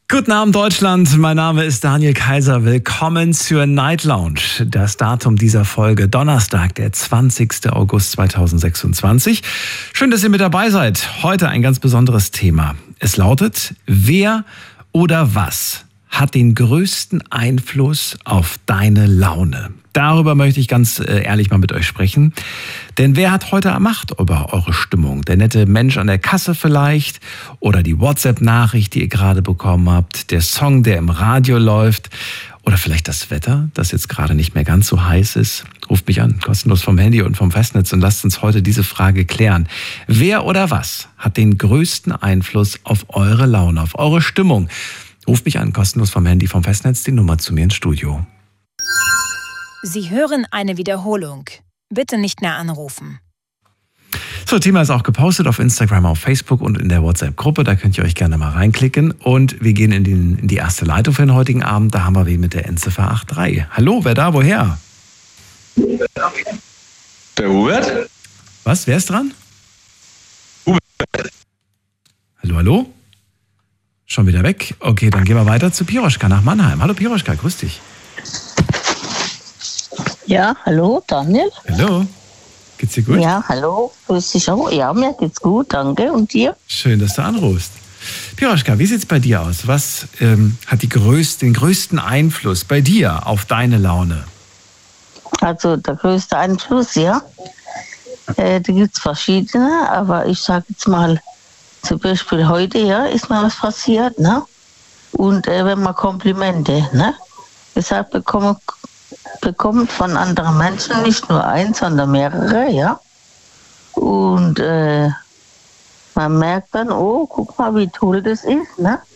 Guten Abend Deutschland, mein Name ist Daniel Kaiser. Willkommen zur Night Lounge. Das Datum dieser Folge Donnerstag, der 20. August 2026. Schön, dass ihr mit dabei seid. Heute ein ganz besonderes Thema. Es lautet, wer oder was hat den größten Einfluss auf deine Laune? Darüber möchte ich ganz ehrlich mal mit euch sprechen. Denn wer hat heute Macht über eure Stimmung? Der nette Mensch an der Kasse vielleicht? Oder die WhatsApp-Nachricht, die ihr gerade bekommen habt? Der Song, der im Radio läuft? Oder vielleicht das Wetter, das jetzt gerade nicht mehr ganz so heiß ist? Ruft mich an, kostenlos vom Handy und vom Festnetz und lasst uns heute diese Frage klären. Wer oder was hat den größten Einfluss auf eure Laune, auf eure Stimmung? Ruft mich an, kostenlos vom Handy, vom Festnetz, die Nummer zu mir ins Studio. Sie hören eine Wiederholung. Bitte nicht mehr anrufen. So, Thema ist auch gepostet auf Instagram, auf Facebook und in der WhatsApp-Gruppe. Da könnt ihr euch gerne mal reinklicken. Und wir gehen in die erste Leitung für den heutigen Abend. Da haben wir wen mit der Endziffer 83. Hallo, wer da, woher? Der Hubert? Was, wer ist dran? Hubert. Hallo? Schon wieder weg? Okay, dann gehen wir weiter zu Piroschka nach Mannheim. Hallo Piroschka, grüß dich. Ja, hallo, Daniel. Hallo. Geht's dir gut? Ja, hallo, grüß dich auch. Ja, mir geht's gut, danke. Und dir? Schön, dass du anrufst. Piroschka, wie sieht's bei dir aus? Was hat den größten Einfluss bei dir auf deine Laune? Also der größte Einfluss, ja. Da gibt's verschiedene, aber ich sag jetzt mal, zum Beispiel heute, ja, ist mir was passiert, ne? Und wenn man Komplimente, ne? Deshalb bekommt von anderen Menschen nicht nur eins, sondern mehrere, ja. Und man merkt dann, oh, guck mal, wie toll das ist, ne?